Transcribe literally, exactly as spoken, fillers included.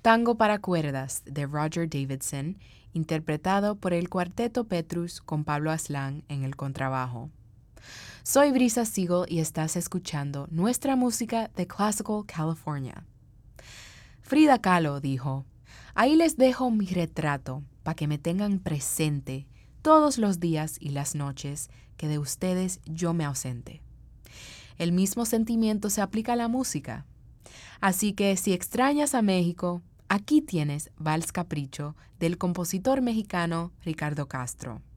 Tango para cuerdas de Roger Davidson, interpretado por el Cuarteto Petrus con Pablo Aslan en el contrabajo. Soy Brisa Siegel y estás escuchando nuestra música de Classical California. Frida Kahlo dijo, ahí les dejo mi retrato para que me tengan presente todos los días y las noches que de ustedes yo me ausente. El mismo sentimiento se aplica a la música. Así que si extrañas a México, aquí tienes Vals Capricho del compositor mexicano Ricardo Castro.